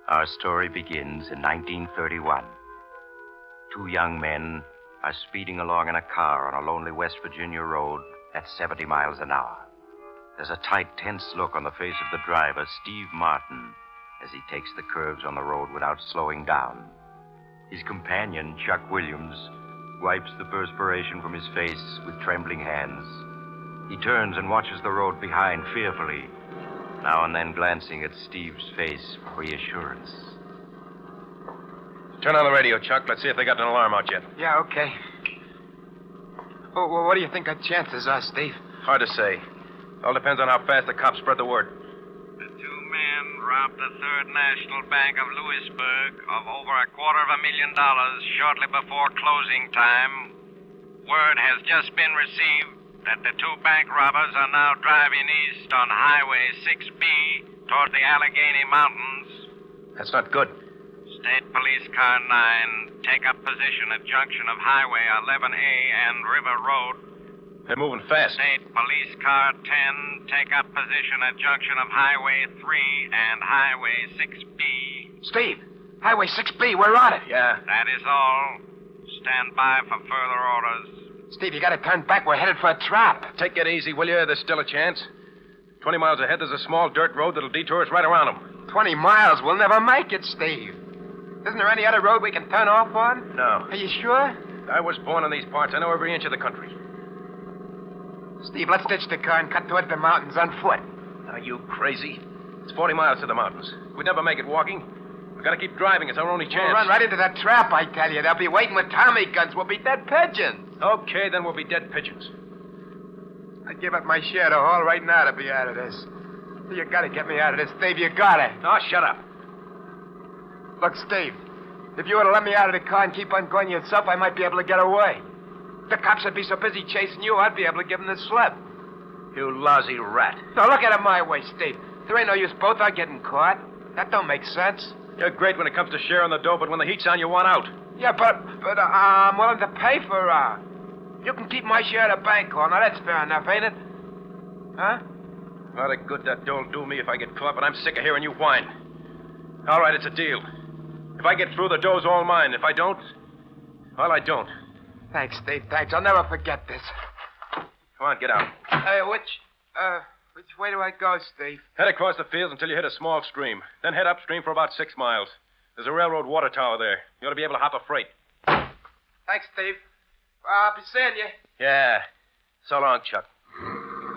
Our story begins in 1931. Two young men are speeding along in a car on a lonely West Virginia road at 70 miles an hour. There's a tight, tense look on the face of the driver, Steve Martin, as he takes the curves on the road without slowing down. His companion, Chuck Williams, wipes the perspiration from his face with trembling hands. He turns and watches the road behind fearfully, now and then glancing at Steve's face for reassurance. Turn on the radio, Chuck. Let's see if they got an alarm out yet. Yeah, okay. Well, what do you think our chances are, Steve? Hard to say. All depends on how fast the cops spread the word. The two men robbed the Third National Bank of Louisburg of over $250,000 shortly before closing time. Word has just been received that the two bank robbers are now driving east on Highway 6B toward the Allegheny Mountains. That's not good. State Police Car 9 take up position at junction of Highway 11A and River Road. They're moving fast. State Police Car 10 take up position at junction of Highway 3 and Highway 6B. Steve, Highway 6B, we're on it. Yeah. That is all. Stand by for further orders. Steve, you gotta turn back. We're headed for a trap. Take it easy, will you? There's still a chance. 20 miles ahead, there's a small dirt road that'll detour us right around them. 20 miles? We'll never make it, Steve. Isn't there any other road we can turn off on? No. Are you sure? I was born in these parts. I know every inch of the country. Steve, let's ditch the car and cut toward the mountains on foot. Are you crazy? It's 40 miles to the mountains. We'd never make it walking. We've got to keep driving. It's our only chance. We'll run right into that trap, I tell you. They'll be waiting with Tommy guns. We'll be dead pigeons. Okay, then we'll be dead pigeons. I'd give up my share to haul right now to be out of this. You gotta get me out of this, Steve. You gotta. Oh, shut up. Look, Steve, if you were to let me out of the car and keep on going yourself, I might be able to get away. The cops would be so busy chasing you, I'd be able to give them the slip. You lousy rat. Now, look at it my way, Steve. There ain't no use both are getting caught. That don't make sense. You're great when it comes to sharing the dough, but when the heat's on, you want out. Yeah, but I'm willing to pay for you can keep my share of the bank call. Now, that's fair enough, ain't it? Huh? A lot of good that dough'll do me if I get caught, but I'm sick of hearing you whine. All right, it's a deal. If I get through, the dough's all mine. If I don't, well, I don't. Thanks, Steve. Thanks. I'll never forget this. Come on, get out. Which way do I go, Steve? Head across the fields until you hit a small stream. Then head upstream for about 6 miles. There's a railroad water tower there. You ought to be able to hop a freight. Thanks, Steve. I'll be seeing you. Yeah. So long, Chuck.